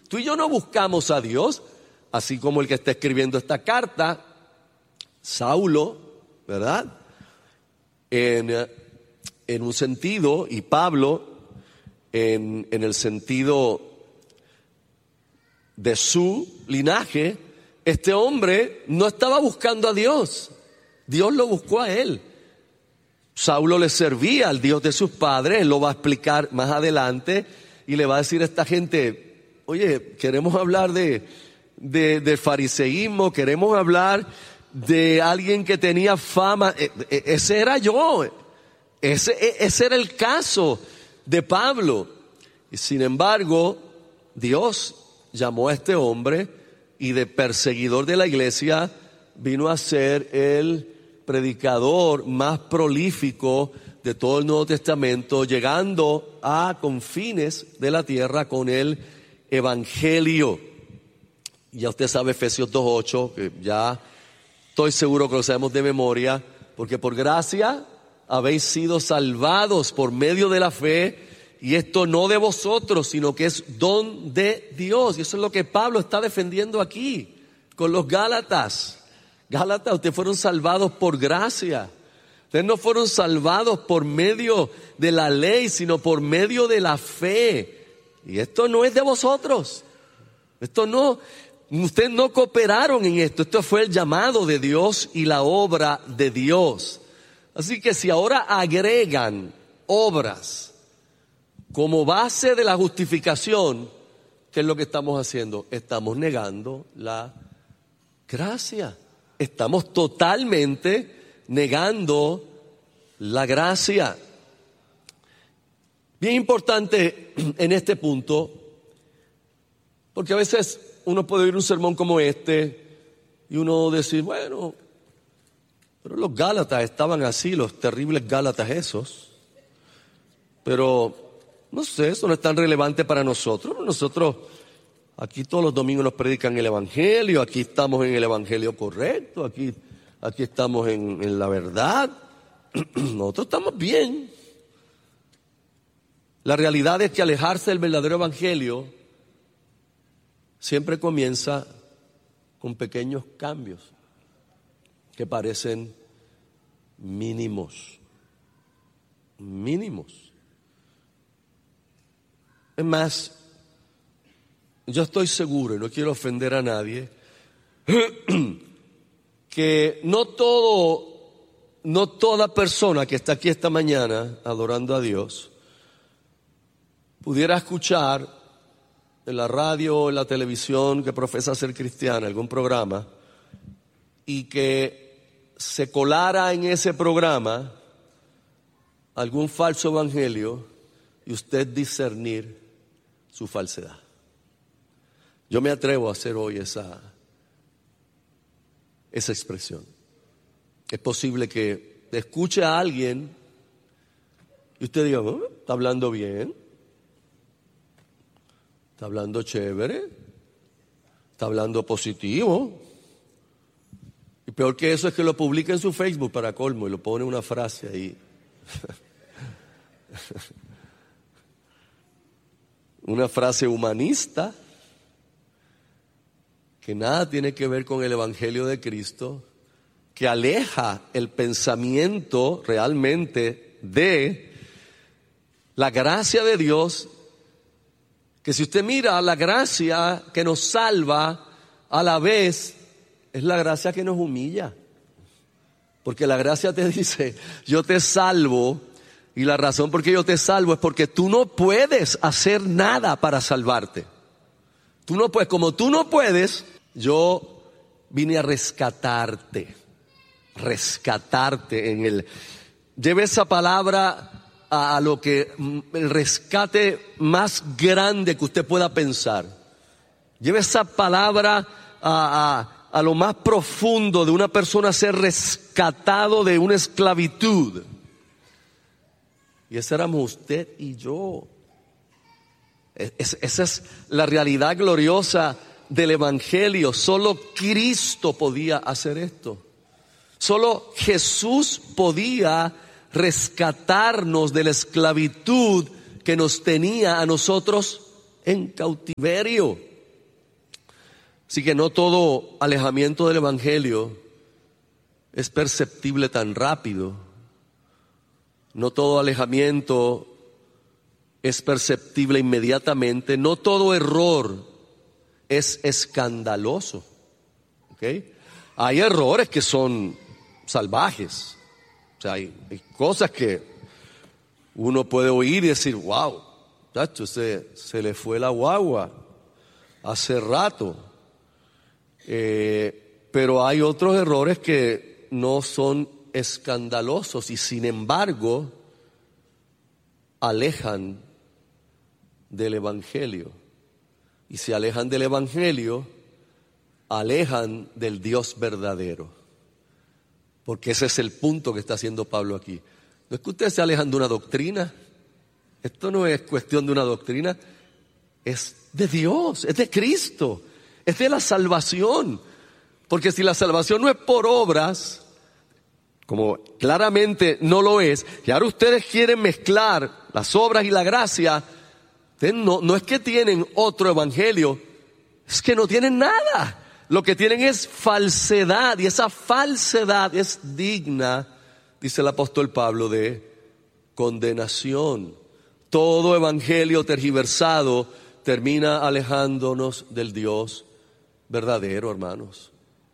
Tú y yo no buscamos a Dios, así como el que está escribiendo esta carta, Saulo, ¿verdad? En un sentido, y Pablo en el sentido de su linaje, este hombre no estaba buscando a Dios. Dios lo buscó a él. Saulo le servía al Dios de sus padres, él lo va a explicar más adelante y le va a decir a esta gente, oye, queremos hablar de fariseísmo, queremos hablar de alguien que tenía fama. Ese era yo, ese era el caso de Pablo. Y sin embargo, Dios llamó a este hombre y de perseguidor de la iglesia vino a ser el predicador más prolífico de todo el Nuevo Testamento, llegando a confines de la tierra con el evangelio. Ya usted sabe Efesios 2:8, que ya estoy seguro que lo sabemos de memoria, porque por gracia habéis sido salvados por medio de la fe, y esto no de vosotros, sino que es don de Dios. Y eso es lo que Pablo está defendiendo aquí con los Gálatas. Gálatas, ustedes fueron salvados por gracia. Ustedes no fueron salvados por medio de la ley, sino por medio de la fe. Y esto no es de vosotros. Esto no, ustedes no cooperaron en esto. Esto fue el llamado de Dios y la obra de Dios. Así que si ahora agregan obras como base de la justificación, ¿qué es lo que estamos haciendo? Estamos negando la gracia. Estamos totalmente negando la gracia. Bien importante en este punto, porque a veces uno puede oír un sermón como este y uno decir, bueno, pero los Gálatas estaban así, los terribles Gálatas esos. Pero, no sé, eso no es tan relevante para nosotros. Nosotros, aquí todos los domingos nos predican el evangelio, aquí estamos en el evangelio correcto, aquí estamos en la verdad. Nosotros estamos bien. La realidad es que alejarse del verdadero evangelio siempre comienza con pequeños cambios que parecen mínimos. Es más, yo estoy seguro, y no quiero ofender a nadie, que no toda persona que está aquí esta mañana adorando a Dios pudiera escuchar en la radio o en la televisión que profesa ser cristiana algún programa y que se colara en ese programa algún falso evangelio y usted discernir su falsedad. Yo me atrevo a hacer hoy esa expresión. Es posible que escuche a alguien y usted diga, oh, está hablando bien, está hablando chévere, está hablando positivo. Y peor que eso es que lo publique en su Facebook para colmo y lo pone una frase ahí. Una frase humanista que nada tiene que ver con el evangelio de Cristo, que aleja el pensamiento realmente de la gracia de Dios, que si usted mira la gracia que nos salva, a la vez es la gracia que nos humilla. Porque la gracia te dice, yo te salvo, y la razón por qué yo te salvo es porque tú no puedes hacer nada para salvarte. Tú no puedes, como tú no puedes, yo vine a rescatarte lleve esa palabra a lo que, el rescate más grande que usted pueda pensar. Lleve esa palabra a lo más profundo de una persona ser rescatado de una esclavitud. Y ese éramos usted y yo. Esa es la realidad gloriosa del evangelio. Solo Cristo podía hacer esto. Solo Jesús podía rescatarnos de la esclavitud que nos tenía a nosotros en cautiverio. Así que no todo alejamiento del Evangelio es perceptible tan rápido. No todo alejamiento es perceptible inmediatamente. No todo error es escandaloso. ¿Okay? Hay errores que son salvajes. O sea, hay cosas que uno puede oír y decir, wow, tacho, se le fue la guagua hace rato. Pero hay otros errores que no son escandalosos y sin embargo alejan del Evangelio. Y si alejan del Evangelio, alejan del Dios verdadero. Porque ese es el punto que está haciendo Pablo aquí. No es que ustedes se alejan de una doctrina. Esto no es cuestión de una doctrina. Es de Dios, es de Cristo, es de la salvación. Porque si la salvación no es por obras, como claramente no lo es, y ahora ustedes quieren mezclar las obras y la gracia, no es que tienen otro evangelio, es que no tienen nada. Lo que tienen es falsedad, y esa falsedad es digna, dice el apóstol Pablo, de condenación. Todo evangelio tergiversado termina alejándonos del Dios verdadero, hermanos.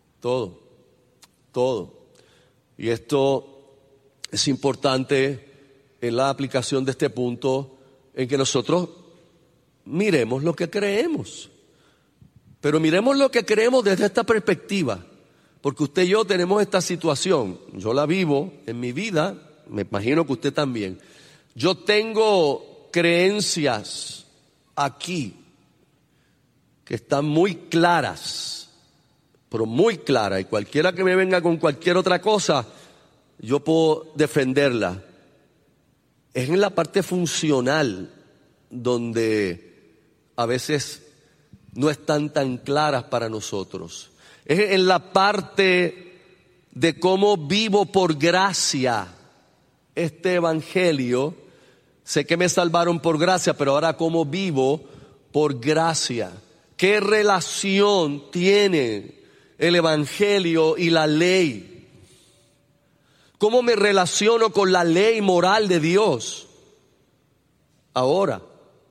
Todo. Y esto es importante en la aplicación de este punto, en que nosotros miremos lo que creemos. Pero miremos lo que creemos desde esta perspectiva, porque usted y yo tenemos esta situación. Yo la vivo en mi vida, me imagino que usted también. Yo tengo creencias aquí que están muy claras, pero muy claras, y cualquiera que me venga con cualquier otra cosa, yo puedo defenderla. Es en la parte funcional donde a veces no están tan claras para nosotros. Es en la parte de cómo vivo por gracia este evangelio. Sé que me salvaron por gracia, pero ahora cómo vivo por gracia. ¿Qué relación tiene el evangelio y la ley? ¿Cómo me relaciono con la ley moral de Dios ahora?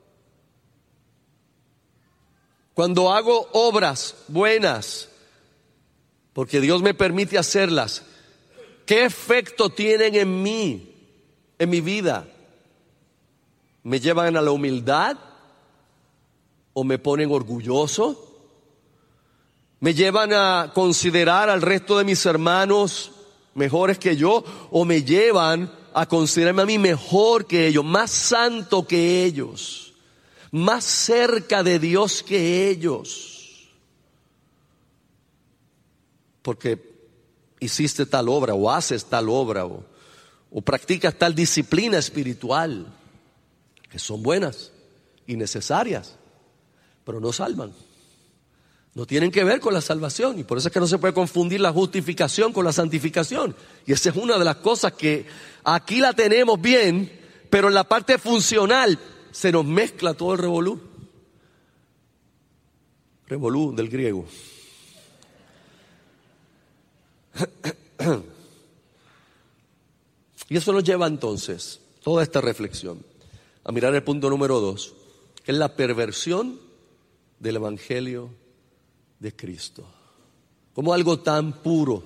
Cuando hago obras buenas, porque Dios me permite hacerlas, ¿qué efecto tienen en mí, en mi vida? ¿Me llevan a la humildad? ¿O me ponen orgulloso? ¿Me llevan a considerar al resto de mis hermanos mejores que yo? ¿O me llevan a considerarme a mí mejor que ellos, más santo que ellos, más cerca de Dios que ellos? Porque hiciste tal obra, o haces tal obra, o practicas tal disciplina espiritual, que son buenas y necesarias, pero no salvan. No tienen que ver con la salvación, y por eso es que no se puede confundir la justificación con la santificación. Y esa es una de las cosas que aquí la tenemos bien, pero en la parte funcional se nos mezcla todo el revolú. Revolú del griego. Y eso nos lleva entonces, toda esta reflexión, a mirar el punto número 2, que es la perversión del evangelio de Cristo. Como algo tan puro,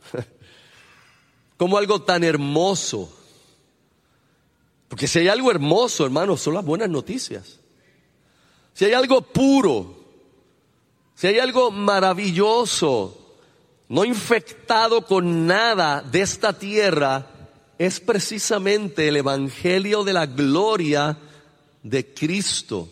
como algo tan hermoso. Porque si hay algo hermoso, hermanos, son las buenas noticias. Si hay algo puro, si hay algo maravilloso, no infectado con nada de esta tierra, es precisamente el evangelio de la gloria de Cristo.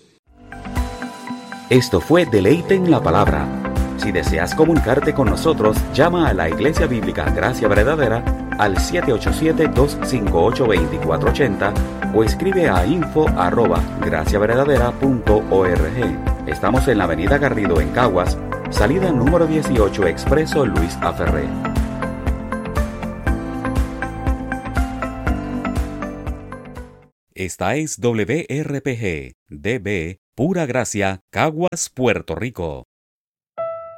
Esto fue Deleite en la Palabra. Si deseas comunicarte con nosotros, llama a la Iglesia Bíblica Gracia Verdadera al 787-258-2480 o escribe a info@graciaverdadera.org. Estamos en la avenida Garrido en Caguas, salida número 18, Expreso Luis Aferré. Esta es WRPG, DB, Pura Gracia, Caguas, Puerto Rico.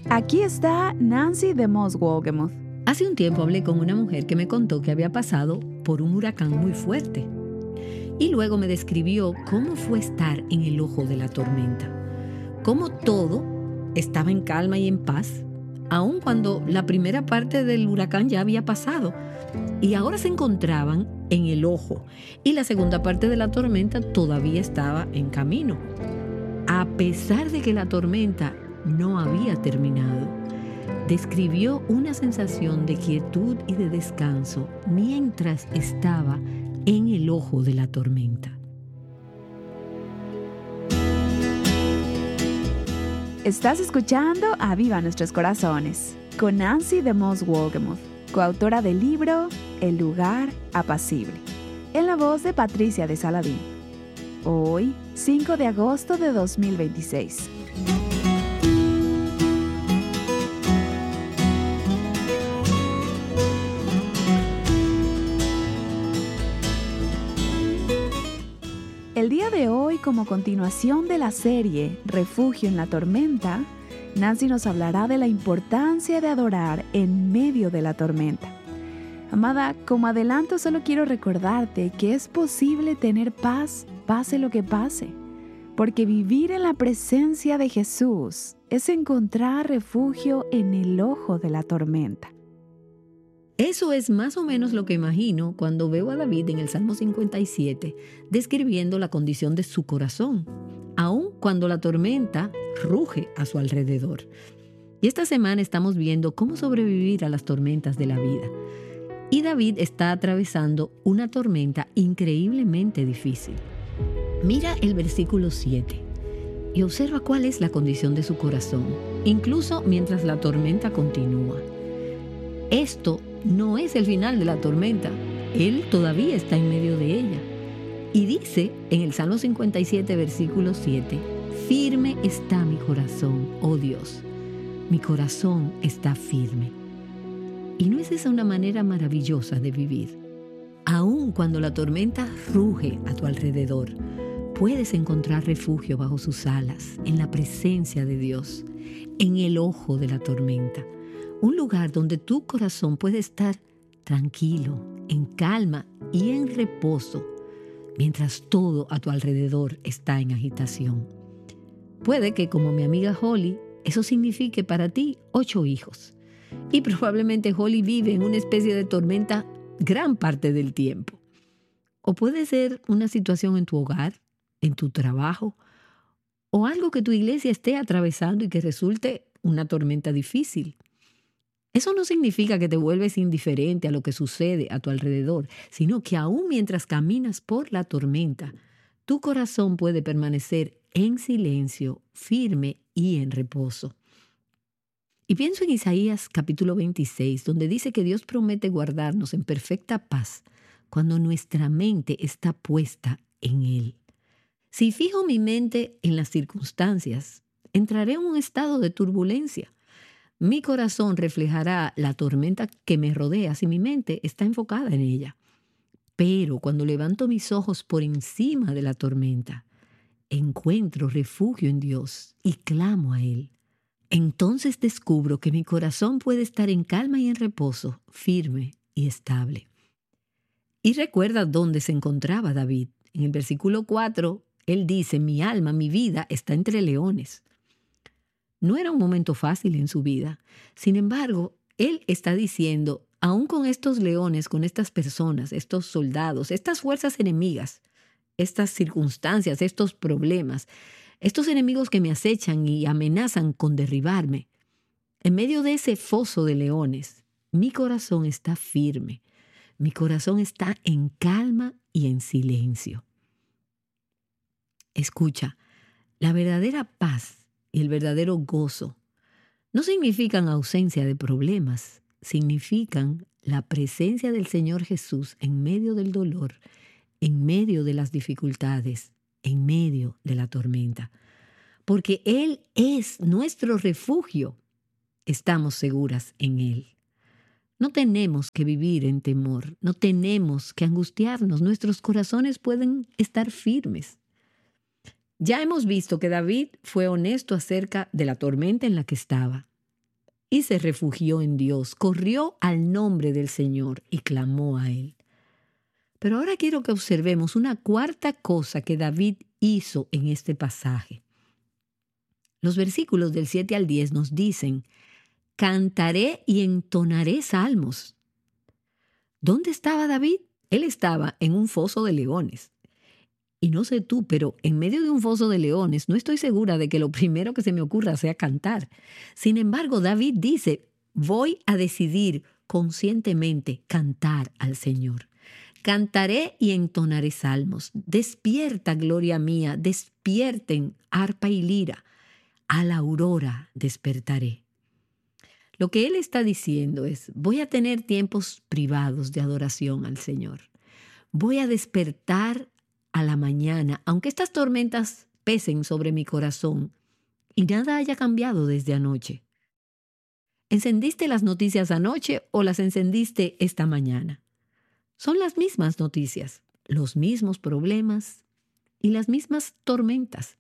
Aquí está Nancy DeMoss Wolgemuth. Hace un tiempo hablé con una mujer que me contó que había pasado por un huracán muy fuerte. Y luego me describió cómo fue estar en el ojo de la tormenta. Cómo todo estaba en calma y en paz, aun cuando la primera parte del huracán ya había pasado. Y ahora se encontraban en el ojo. Y la segunda parte de la tormenta todavía estaba en camino. A pesar de que la tormenta no había terminado, describió una sensación de quietud y de descanso mientras estaba en el ojo de la tormenta. Estás escuchando Aviva Nuestros Corazones con Nancy DeMoss Wolgemuth, coautora del libro El lugar apacible, en la voz de Patricia de Saladín. Hoy, 5 de agosto de 2026. El día de hoy, como continuación de la serie Refugio en la Tormenta, Nancy nos hablará de la importancia de adorar en medio de la tormenta. Amada, como adelanto, solo quiero recordarte que es posible tener paz, pase lo que pase, porque vivir en la presencia de Jesús es encontrar refugio en el ojo de la tormenta. Eso es más o menos lo que imagino cuando veo a David en el Salmo 57 describiendo la condición de su corazón, aun cuando la tormenta ruge a su alrededor. Y esta semana estamos viendo cómo sobrevivir a las tormentas de la vida. Y David está atravesando una tormenta increíblemente difícil. Mira el versículo 7 y observa cuál es la condición de su corazón, incluso mientras la tormenta continúa. Esto no es el final de la tormenta. Él todavía está en medio de ella. Y dice en el Salmo 57, versículo 7, firme está mi corazón, oh Dios. Mi corazón está firme. ¿Y no es esa una manera maravillosa de vivir? Aun cuando la tormenta ruge a tu alrededor, puedes encontrar refugio bajo sus alas, en la presencia de Dios, en el ojo de la tormenta. Un lugar donde tu corazón puede estar tranquilo, en calma y en reposo, mientras todo a tu alrededor está en agitación. Puede que, como mi amiga Holly, eso signifique para ti 8 hijos. Y probablemente Holly vive en una especie de tormenta gran parte del tiempo. O puede ser una situación en tu hogar, en tu trabajo, o algo que tu iglesia esté atravesando y que resulte una tormenta difícil. Eso no significa que te vuelves indiferente a lo que sucede a tu alrededor, sino que aún mientras caminas por la tormenta, tu corazón puede permanecer en silencio, firme y en reposo. Y pienso en Isaías capítulo 26, donde dice que Dios promete guardarnos en perfecta paz cuando nuestra mente está puesta en Él. Si fijo mi mente en las circunstancias, entraré en un estado de turbulencia. Mi corazón reflejará la tormenta que me rodea si mi mente está enfocada en ella. Pero cuando levanto mis ojos por encima de la tormenta, encuentro refugio en Dios y clamo a Él. Entonces descubro que mi corazón puede estar en calma y en reposo, firme y estable. Y recuerda dónde se encontraba David. En el versículo 4, él dice, mi alma, mi vida está entre leones. No era un momento fácil en su vida. Sin embargo, él está diciendo, aún con estos leones, con estas personas, estos soldados, estas fuerzas enemigas, estas circunstancias, estos problemas, estos enemigos que me acechan y amenazan con derribarme, en medio de ese foso de leones, mi corazón está firme. Mi corazón está en calma y en silencio. Escucha, la verdadera paz y el verdadero gozo no significan ausencia de problemas, significan la presencia del Señor Jesús en medio del dolor, en medio de las dificultades, en medio de la tormenta. Porque Él es nuestro refugio. Estamos seguras en Él. No tenemos que vivir en temor, no tenemos que angustiarnos, nuestros corazones pueden estar firmes. Ya hemos visto que David fue honesto acerca de la tormenta en la que estaba. y se refugió en Dios, corrió al nombre del Señor y clamó a Él. Pero ahora quiero que observemos una cuarta cosa que David hizo en este pasaje. Los versículos del 7 al 10 nos dicen: cantaré y entonaré salmos. ¿Dónde estaba David? Él estaba en un foso de leones. Y no sé tú, pero en medio de un foso de leones no estoy segura de que lo primero que se me ocurra sea cantar. Sin embargo, David dice: voy a decidir conscientemente cantar al Señor. Cantaré y entonaré salmos. Despierta, gloria mía, despierten arpa y lira. A la aurora despertaré. Lo que él está diciendo es: voy a tener tiempos privados de adoración al Señor. Voy a despertar a la mañana, aunque estas tormentas pesen sobre mi corazón y nada haya cambiado desde anoche. ¿Encendiste las noticias anoche o las encendiste esta mañana? Son las mismas noticias, los mismos problemas y las mismas tormentas.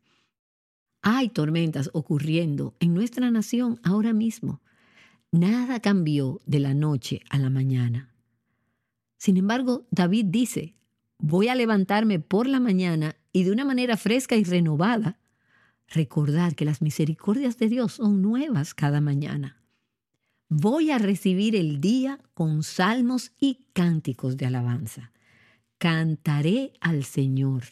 Hay tormentas ocurriendo en nuestra nación ahora mismo. Nada cambió de la noche a la mañana. Sin embargo, David dice: voy a levantarme por la mañana y de una manera fresca y renovada, recordar que las misericordias de Dios son nuevas cada mañana. Voy a recibir el día con salmos y cánticos de alabanza. Cantaré al Señor.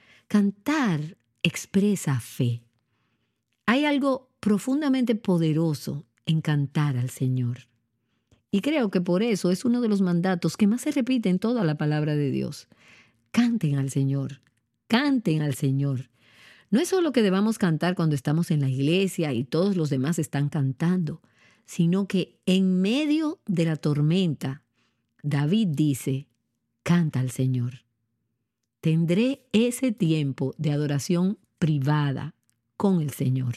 Cantar expresa fe. Hay algo profundamente poderoso en cantar al Señor. Y creo que por eso es uno de los mandatos que más se repite en toda la palabra de Dios. Canten al Señor, canten al Señor. No es solo que debamos cantar cuando estamos en la iglesia y todos los demás están cantando, sino que en medio de la tormenta, David dice: canta al Señor. Tendré ese tiempo de adoración privada con el Señor.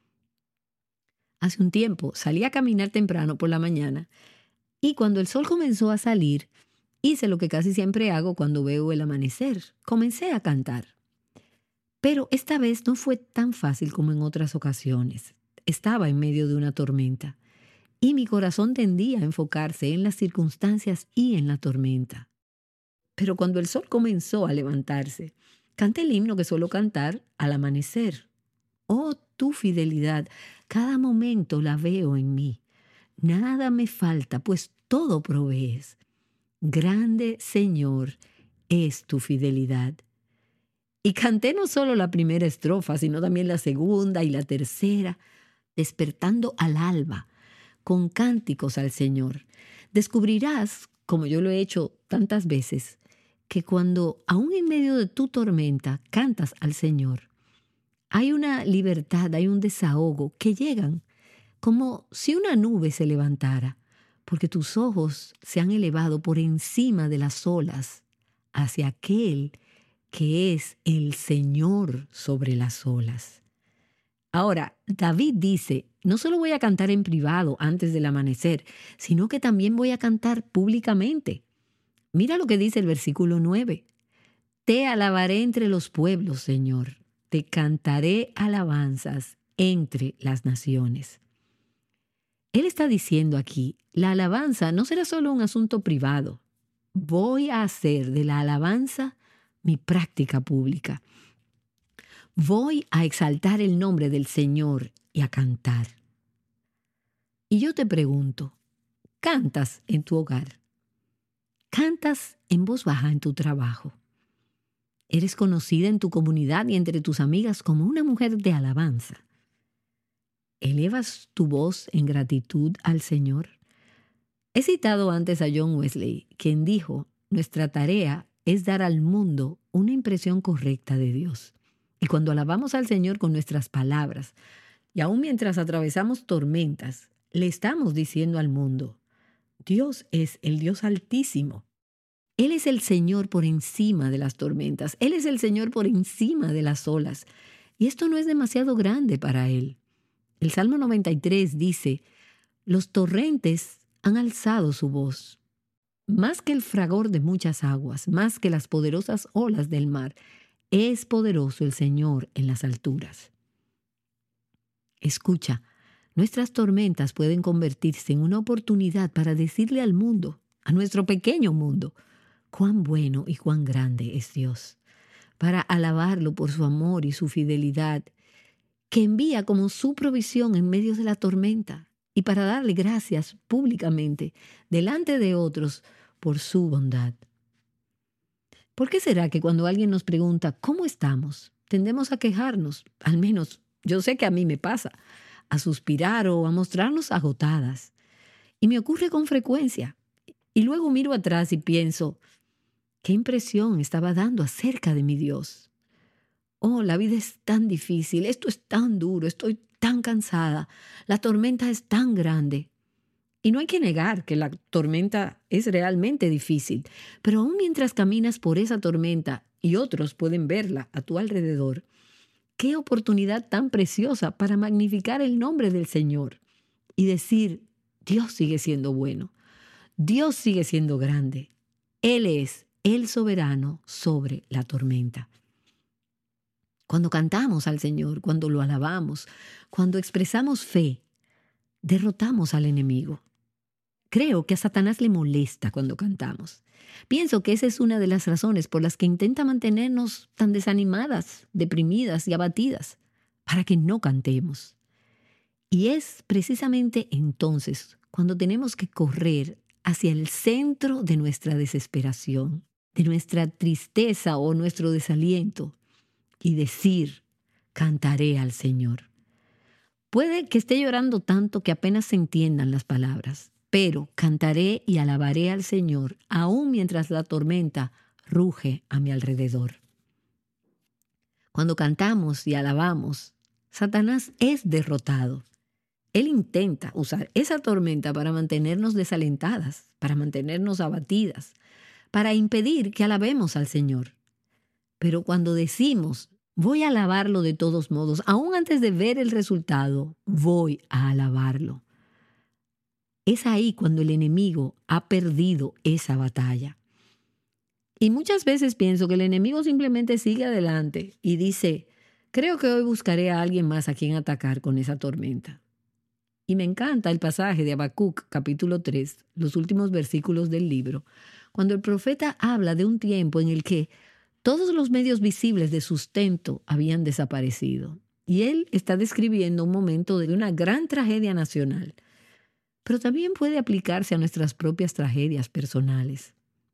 Hace un tiempo salí a caminar temprano por la mañana y cuando el sol comenzó a salir, hice lo que casi siempre hago cuando veo el amanecer. Comencé a cantar. Pero esta vez no fue tan fácil como en otras ocasiones. Estaba en medio de una tormenta y mi corazón tendía a enfocarse en las circunstancias y en la tormenta. Pero cuando el sol comenzó a levantarse, canté el himno que suelo cantar al amanecer. Oh, tu fidelidad, cada momento la veo en mí. Nada me falta, pues todo provees. Grande, Señor, es tu fidelidad. Y canté no solo la primera estrofa, sino también la segunda y la tercera, despertando al alba, con cánticos al Señor. Descubrirás, como yo lo he hecho tantas veces, que cuando, aún en medio de tu tormenta, cantas al Señor, hay una libertad, hay un desahogo que llegan como si una nube se levantara, porque tus ojos se han elevado por encima de las olas hacia aquel que es el Señor sobre las olas. Ahora, David dice: no solo voy a cantar en privado antes del amanecer, sino que también voy a cantar públicamente. Mira lo que dice el versículo 9. Te alabaré entre los pueblos, Señor. Te cantaré alabanzas entre las naciones. Él está diciendo aquí: la alabanza no será solo un asunto privado. Voy a hacer de la alabanza mi práctica pública. Voy a exaltar el nombre del Señor y a cantar. Y yo te pregunto, ¿cantas en tu hogar? ¿Cantas en voz baja en tu trabajo? ¿Eres conocida en tu comunidad y entre tus amigas como una mujer de alabanza? ¿Elevas tu voz en gratitud al Señor? He citado antes a John Wesley, quien dijo: nuestra tarea es dar al mundo una impresión correcta de Dios. Y cuando alabamos al Señor con nuestras palabras, y aún mientras atravesamos tormentas, le estamos diciendo al mundo: Dios es el Dios Altísimo. Él es el Señor por encima de las tormentas. Él es el Señor por encima de las olas. Y esto no es demasiado grande para Él. El Salmo 93 dice: los torrentes han alzado su voz. Más que el fragor de muchas aguas, más que las poderosas olas del mar, es poderoso el Señor en las alturas. Escucha, Nuestras tormentas pueden convertirse en una oportunidad para decirle al mundo, a nuestro pequeño mundo, cuán bueno y cuán grande es Dios, para alabarlo por su amor y su fidelidad, que envía como su provisión en medio de la tormenta, y para darle gracias públicamente delante de otros por su bondad. ¿Por qué será que cuando alguien nos pregunta ¿cómo estamos?, tendemos a quejarnos? Al menos yo sé que a mí me pasa, a suspirar o a mostrarnos agotadas. Y me ocurre con frecuencia. Y luego miro atrás y pienso, ¿qué impresión estaba dando acerca de mi Dios? Oh, la vida es tan difícil, esto es tan duro, estoy tan cansada, la tormenta es tan grande. Y no hay que negar que la tormenta es realmente difícil, pero aún mientras caminas por esa tormenta y otros pueden verla a tu alrededor, qué oportunidad tan preciosa para magnificar el nombre del Señor y decir, Dios sigue siendo bueno, Dios sigue siendo grande, Él es el soberano sobre la tormenta. Cuando cantamos al Señor, cuando lo alabamos, cuando expresamos fe, derrotamos al enemigo. Creo que a Satanás le molesta cuando cantamos. Pienso que esa es una de las razones por las que intenta mantenernos tan desanimadas, deprimidas y abatidas, para que no cantemos. Y es precisamente entonces cuando tenemos que correr hacia el centro de nuestra desesperación, de nuestra tristeza o nuestro desaliento, y decir, cantaré al Señor. Puede que esté llorando tanto que apenas se entiendan las palabras, pero cantaré y alabaré al Señor, aún mientras la tormenta ruge a mi alrededor. Cuando cantamos y alabamos, Satanás es derrotado. Él intenta usar esa tormenta para mantenernos desalentadas, para mantenernos abatidas, para impedir que alabemos al Señor. Pero cuando decimos, voy a alabarlo de todos modos, aún antes de ver el resultado, voy a alabarlo. Es ahí cuando el enemigo ha perdido esa batalla. Y muchas veces pienso que el enemigo simplemente sigue adelante y dice, creo que hoy buscaré a alguien más a quien atacar con esa tormenta. Y me encanta el pasaje de Habacuc, capítulo 3, los últimos versículos del libro, cuando el profeta habla de un tiempo en el que todos los medios visibles de sustento habían desaparecido. Y él está describiendo un momento de una gran tragedia nacional. Pero también puede aplicarse a nuestras propias tragedias personales.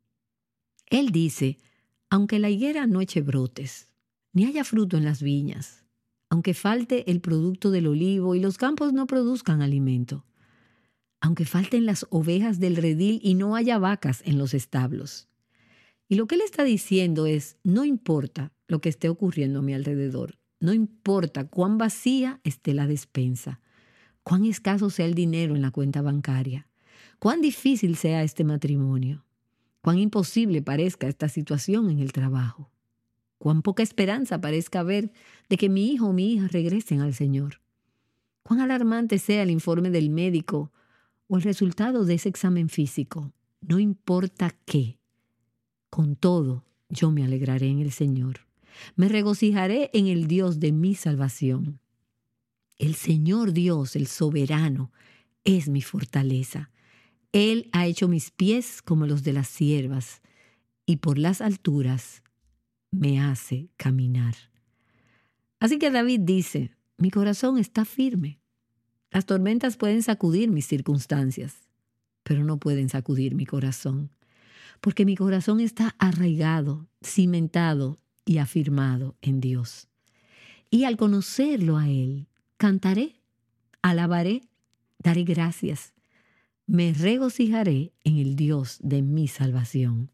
Él dice, aunque la higuera no eche brotes, ni haya fruto en las viñas, aunque falte el producto del olivo y los campos no produzcan alimento, aunque falten las ovejas del redil y no haya vacas en los establos. Y lo que él está diciendo es, no importa lo que esté ocurriendo a mi alrededor, no importa cuán vacía esté la despensa, cuán escaso sea el dinero en la cuenta bancaria, cuán difícil sea este matrimonio, cuán imposible parezca esta situación en el trabajo, cuán poca esperanza parezca haber de que mi hijo o mi hija regresen al Señor, cuán alarmante sea el informe del médico o el resultado de ese examen físico, no importa qué. Con todo, yo me alegraré en el Señor. Me regocijaré en el Dios de mi salvación. El Señor Dios, el soberano, es mi fortaleza. Él ha hecho mis pies como los de las ciervas, y por las alturas me hace caminar. Así que David dice, mi corazón está firme. Las tormentas pueden sacudir mis circunstancias, pero no pueden sacudir mi corazón. Porque mi corazón está arraigado, cimentado y afirmado en Dios. Y al conocerlo a Él, cantaré, alabaré, daré gracias. Me regocijaré en el Dios de mi salvación.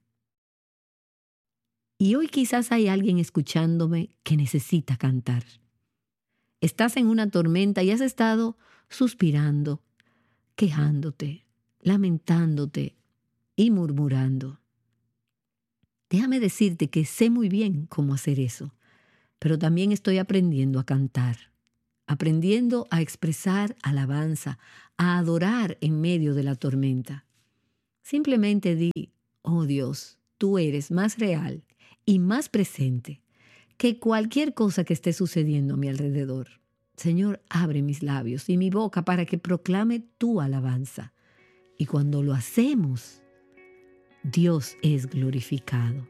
Y hoy quizás hay alguien escuchándome que necesita cantar. Estás en una tormenta y has estado suspirando, quejándote, lamentándote y murmurando. Déjame decirte que sé muy bien cómo hacer eso, pero también estoy aprendiendo a cantar, aprendiendo a expresar alabanza, a adorar en medio de la tormenta. Simplemente di, oh Dios, tú eres más real y más presente que cualquier cosa que esté sucediendo a mi alrededor. Señor, abre mis labios y mi boca para que proclame tu alabanza. Y cuando lo hacemos, Dios es glorificado.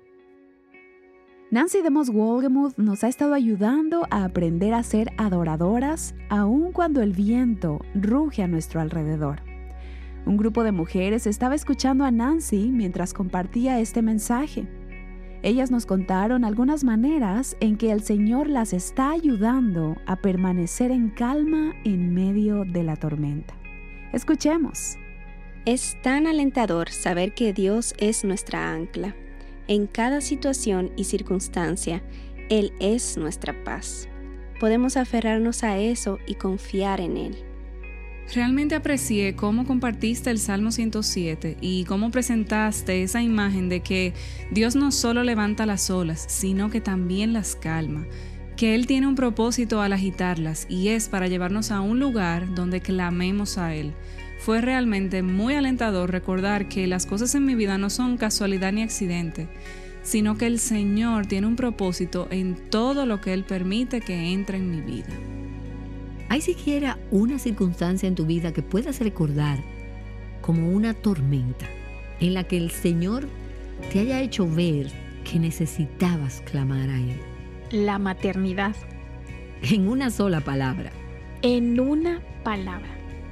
Nancy DeMoss Wolgemuth nos ha estado ayudando a aprender a ser adoradoras aun cuando el viento ruge a nuestro alrededor. Un grupo de mujeres estaba escuchando a Nancy mientras compartía este mensaje. Ellas nos contaron algunas maneras en que el Señor las está ayudando a permanecer en calma en medio de la tormenta. Escuchemos. Es tan alentador saber que Dios es nuestra ancla. En cada situación y circunstancia, Él es nuestra paz. Podemos aferrarnos a eso y confiar en Él. Realmente aprecié cómo compartiste el Salmo 107 y cómo presentaste esa imagen de que Dios no solo levanta las olas, sino que también las calma, que Él tiene un propósito al agitarlas y es para llevarnos a un lugar donde clamemos a Él. Fue realmente muy alentador recordar que las cosas en mi vida no son casualidad ni accidente, sino que el Señor tiene un propósito en todo lo que Él permite que entre en mi vida. ¿Hay siquiera una circunstancia en tu vida que puedas recordar como una tormenta en la que el Señor te haya hecho ver que necesitabas clamar a Él? La maternidad. En una sola palabra. En una palabra.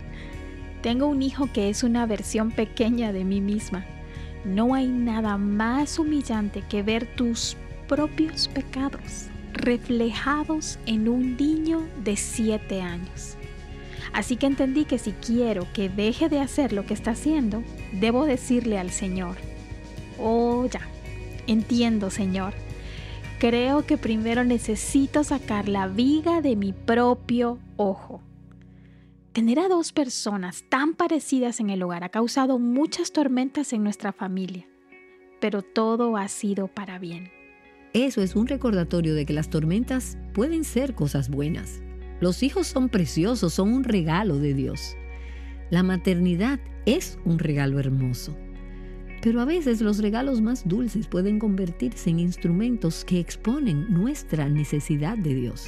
Tengo un hijo que es una versión pequeña de mí misma. No hay nada más humillante que ver tus propios pecados reflejados en un niño de 7 años. Así que entendí que si quiero que deje de hacer lo que está haciendo, debo decirle al Señor: oh, ya, entiendo, Señor. Creo que primero necesito sacar la viga de mi propio ojo. Tener a 2 personas tan parecidas en el hogar ha causado muchas tormentas en nuestra familia, pero todo ha sido para bien. Eso es un recordatorio de que las tormentas pueden ser cosas buenas. Los hijos son preciosos, son un regalo de Dios. La maternidad es un regalo hermoso. Pero a veces los regalos más dulces pueden convertirse en instrumentos que exponen nuestra necesidad de Dios.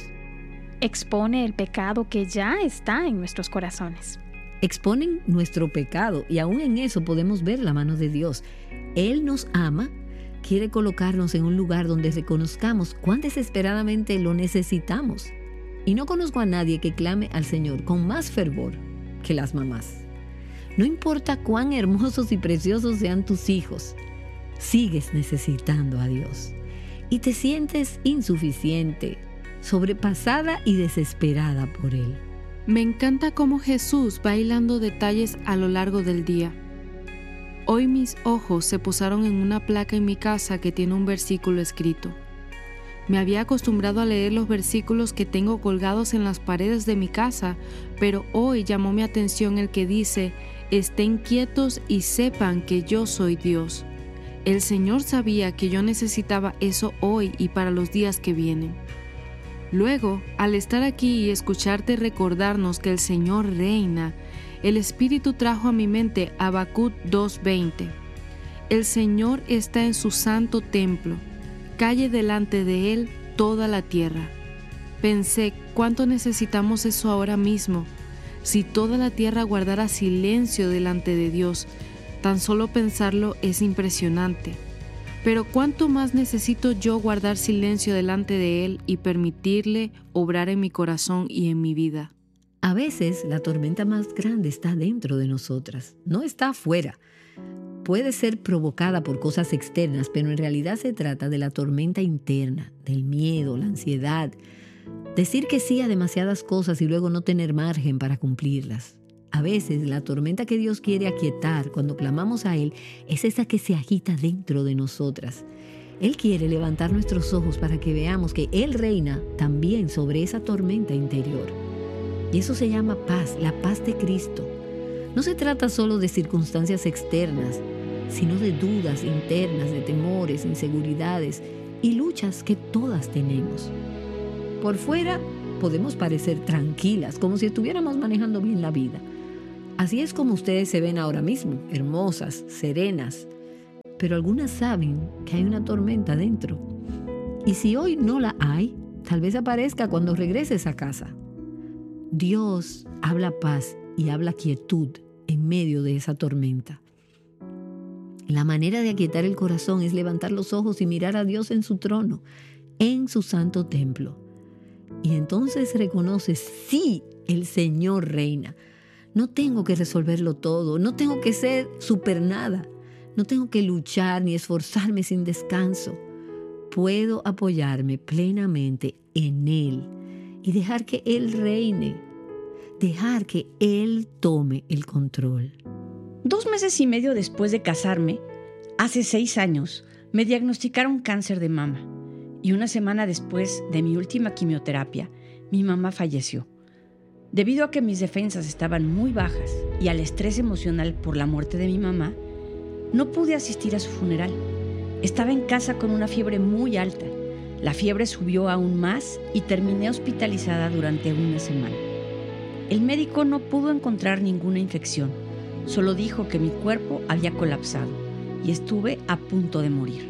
Expone el pecado que ya está en nuestros corazones. Exponen nuestro pecado y aún en eso podemos ver la mano de Dios. Él nos ama, quiere colocarnos en un lugar donde reconozcamos cuán desesperadamente lo necesitamos. Y no conozco a nadie que clame al Señor con más fervor que las mamás. No importa cuán hermosos y preciosos sean tus hijos, sigues necesitando a Dios. Y te sientes insuficiente, sobrepasada y desesperada por Él. Me encanta cómo Jesús va hilando detalles a lo largo del día. Hoy mis ojos se posaron en una placa en mi casa que tiene un versículo escrito. Me había acostumbrado a leer los versículos que tengo colgados en las paredes de mi casa, pero hoy llamó mi atención el que dice: estén quietos y sepan que yo soy Dios. El Señor sabía que yo necesitaba eso hoy y para los días que vienen. Luego, al estar aquí y escucharte recordarnos que el Señor reina, el Espíritu trajo a mi mente Habacuc 2:20. El Señor está en su santo templo, calle delante de Él toda la tierra. Pensé, ¿cuánto necesitamos eso ahora mismo? Si toda la tierra guardara silencio delante de Dios, tan solo pensarlo es impresionante. Pero ¿cuánto más necesito yo guardar silencio delante de Él y permitirle obrar en mi corazón y en mi vida? A veces la tormenta más grande está dentro de nosotras, no está afuera. Puede ser provocada por cosas externas, pero en realidad se trata de la tormenta interna, del miedo, la ansiedad. Decir que sí a demasiadas cosas y luego no tener margen para cumplirlas. A veces la tormenta que Dios quiere aquietar cuando clamamos a Él es esa que se agita dentro de nosotras. Él quiere levantar nuestros ojos para que veamos que Él reina también sobre esa tormenta interior. Y eso se llama paz, la paz de Cristo. No se trata solo de circunstancias externas, sino de dudas internas, de temores, inseguridades y luchas que todas tenemos. Por fuera podemos parecer tranquilas, como si estuviéramos manejando bien la vida. Así es como ustedes se ven ahora mismo, hermosas, serenas. Pero algunas saben que hay una tormenta dentro. Y si hoy no la hay, tal vez aparezca cuando regreses a casa. Dios habla paz y habla quietud en medio de esa tormenta. La manera de aquietar el corazón es levantar los ojos y mirar a Dios en su trono, en su santo templo. Y entonces reconoces, sí, el Señor reina. No tengo que resolverlo todo, no tengo que ser super nada, no tengo que luchar ni esforzarme sin descanso. Puedo apoyarme plenamente en Él y dejar que Él reine, dejar que Él tome el control. 2 meses y medio después de casarme, hace 6 años, me diagnosticaron cáncer de mama. Y 1 semana después de mi última quimioterapia, mi mamá falleció. Debido a que mis defensas estaban muy bajas y al estrés emocional por la muerte de mi mamá, no pude asistir a su funeral. Estaba en casa con una fiebre muy alta. La fiebre subió aún más y terminé hospitalizada durante 1 semana. El médico no pudo encontrar ninguna infección, solo dijo que mi cuerpo había colapsado y estuve a punto de morir.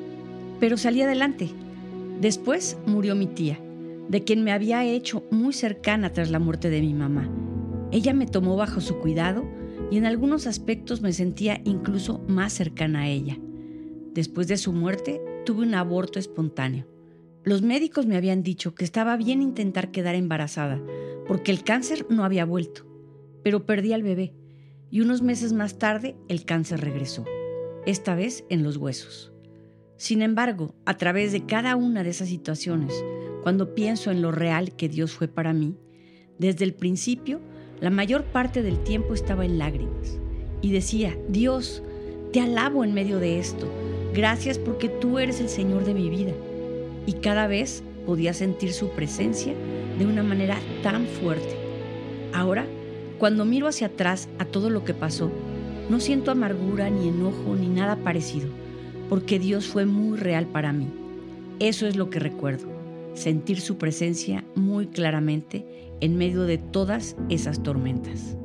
Pero salí adelante. Después murió mi tía, de quien me había hecho muy cercana tras la muerte de mi mamá. Ella me tomó bajo su cuidado y en algunos aspectos me sentía incluso más cercana a ella. Después de su muerte, tuve un aborto espontáneo. Los médicos me habían dicho que estaba bien intentar quedar embarazada, porque el cáncer no había vuelto, pero perdí al bebé y unos meses más tarde el cáncer regresó, esta vez en los huesos. Sin embargo, a través de cada una de esas situaciones, cuando pienso en lo real que Dios fue para mí, desde el principio, la mayor parte del tiempo estaba en lágrimas y decía: Dios, te alabo en medio de esto, gracias porque tú eres el Señor de mi vida. Y cada vez podía sentir su presencia de una manera tan fuerte. Ahora, cuando miro hacia atrás a todo lo que pasó, no siento amargura, ni enojo, ni nada parecido, porque Dios fue muy real para mí. Eso es lo que recuerdo, sentir su presencia muy claramente en medio de todas esas tormentas.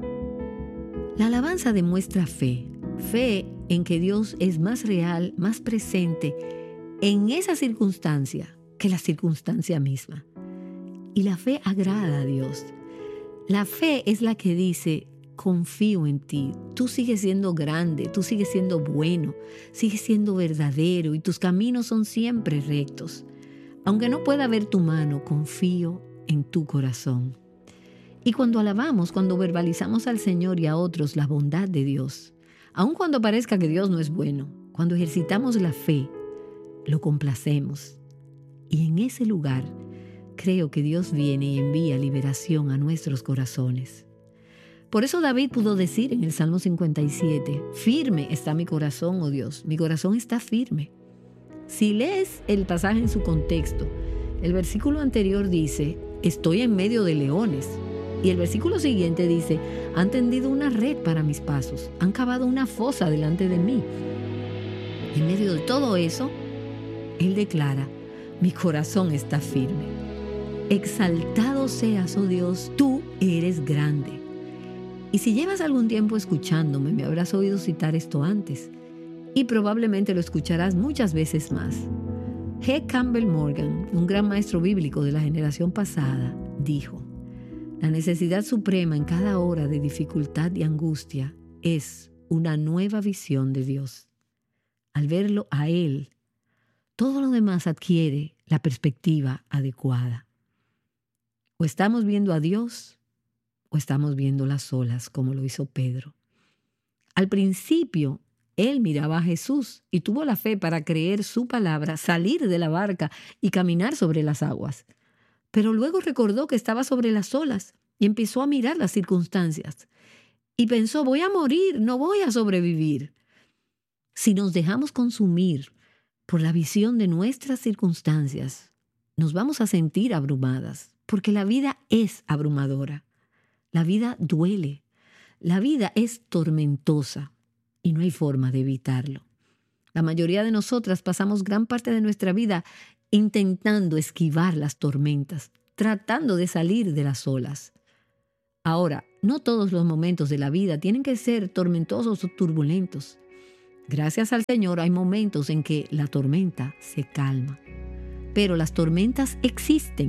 La alabanza demuestra fe en que Dios es más real, más presente en esa circunstancia que la circunstancia misma. Y la fe agrada a Dios. La fe es la que dice: confío en ti, tú sigues siendo grande, tú sigues siendo bueno, sigues siendo verdadero y tus caminos son siempre rectos. Aunque no pueda ver tu mano, confío en tu corazón. Y cuando alabamos, cuando verbalizamos al Señor y a otros la bondad de Dios, aun cuando parezca que Dios no es bueno, cuando ejercitamos la fe, lo complacemos. Y en ese lugar creo que Dios viene y envía liberación a nuestros corazones. Por eso David pudo decir en el Salmo 57, firme está mi corazón, oh Dios, mi corazón está firme. Si lees el pasaje en su contexto, el versículo anterior dice, estoy en medio de leones. Y el versículo siguiente dice, han tendido una red para mis pasos, han cavado una fosa delante de mí. En medio de todo eso, él declara, mi corazón está firme. Exaltado seas, oh Dios, tú eres grande. Y si llevas algún tiempo escuchándome, me habrás oído citar esto antes. Y probablemente lo escucharás muchas veces más. G. Campbell Morgan, un gran maestro bíblico de la generación pasada, dijo, la necesidad suprema en cada hora de dificultad y angustia es una nueva visión de Dios. Al verlo a Él, todo lo demás adquiere la perspectiva adecuada. O estamos viendo a Dios o estamos viendo las olas, como lo hizo Pedro. Al principio, él miraba a Jesús y tuvo la fe para creer su palabra, salir de la barca y caminar sobre las aguas. Pero luego recordó que estaba sobre las olas y empezó a mirar las circunstancias. Y pensó, voy a morir, no voy a sobrevivir. Si nos dejamos consumir por la visión de nuestras circunstancias, nos vamos a sentir abrumadas, porque la vida es abrumadora. La vida duele. La vida es tormentosa. Y no hay forma de evitarlo. La mayoría de nosotras pasamos gran parte de nuestra vida intentando esquivar las tormentas, tratando de salir de las olas. Ahora, no todos los momentos de la vida tienen que ser tormentosos o turbulentos. Gracias al Señor hay momentos en que la tormenta se calma. Pero las tormentas existen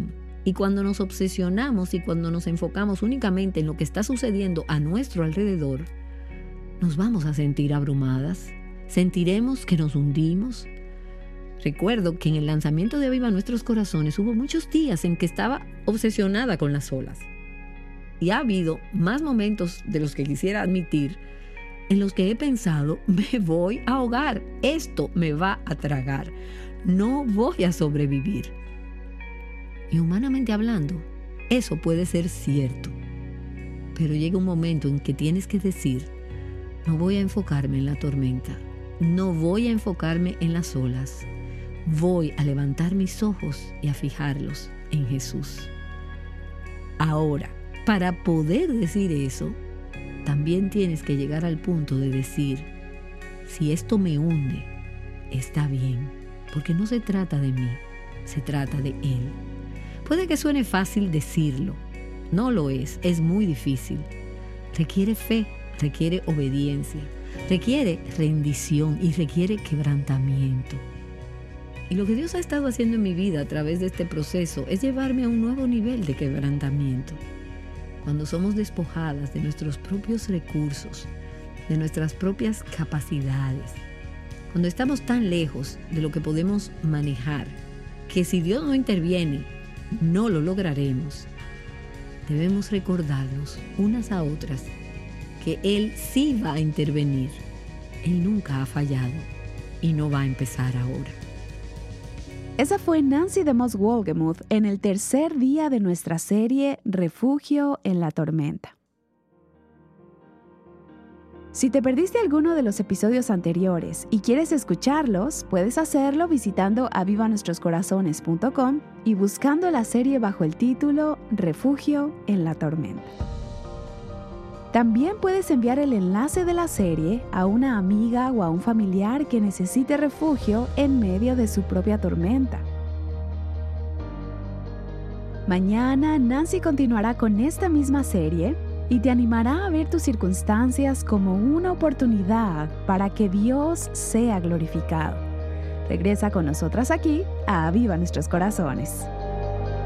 Y cuando nos obsesionamos y cuando nos enfocamos únicamente en lo que está sucediendo a nuestro alrededor, nos vamos a sentir abrumadas, sentiremos que nos hundimos. Recuerdo que en el lanzamiento de Aviva Nuestros Corazones hubo muchos días en que estaba obsesionada con las olas. Y ha habido más momentos de los que quisiera admitir en los que he pensado, me voy a ahogar, esto me va a tragar, no voy a sobrevivir. Y humanamente hablando, eso puede ser cierto. Pero llega un momento en que tienes que decir, no voy a enfocarme en la tormenta, no voy a enfocarme en las olas, voy a levantar mis ojos y a fijarlos en Jesús. Ahora, para poder decir eso, también tienes que llegar al punto de decir, si esto me hunde, está bien, porque no se trata de mí, se trata de Él. Puede que suene fácil decirlo, no lo es muy difícil. Requiere fe, requiere obediencia, requiere rendición y requiere quebrantamiento. Y lo que Dios ha estado haciendo en mi vida a través de este proceso es llevarme a un nuevo nivel de quebrantamiento. Cuando somos despojadas de nuestros propios recursos, de nuestras propias capacidades, cuando estamos tan lejos de lo que podemos manejar, que si Dios no interviene, no lo lograremos, debemos recordarnos unas a otras que Él sí va a intervenir. Él nunca ha fallado y no va a empezar ahora. Esa fue Nancy DeMoss Wolgemuth en el tercer día de nuestra serie Refugio en la Tormenta. Si te perdiste alguno de los episodios anteriores y quieres escucharlos, puedes hacerlo visitando avivanuestroscorazones.com y buscando la serie bajo el título Refugio en la Tormenta. También puedes enviar el enlace de la serie a una amiga o a un familiar que necesite refugio en medio de su propia tormenta. Mañana Nancy continuará con esta misma serie y te animará a ver tus circunstancias como una oportunidad para que Dios sea glorificado. Regresa con nosotras aquí a Aviva Nuestros Corazones.